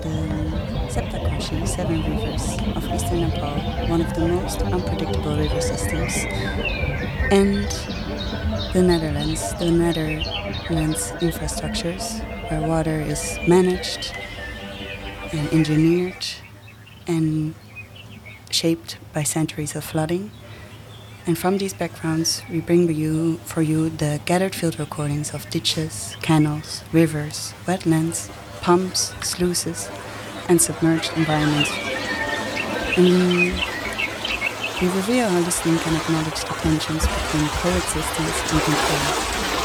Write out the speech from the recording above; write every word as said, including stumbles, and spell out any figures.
the Saptakoshi, Seven Rivers of eastern Nepal, one of the most unpredictable river systems, and the Netherlands, the Netherlands infrastructures, where water is managed and engineered and shaped by centuries of flooding. And from these backgrounds, we bring you, for you the gathered field recordings of ditches, canals, rivers, wetlands, pumps, sluices, and submerged environments. And we reveal how listening can acknowledge the tensions between coexistence and control.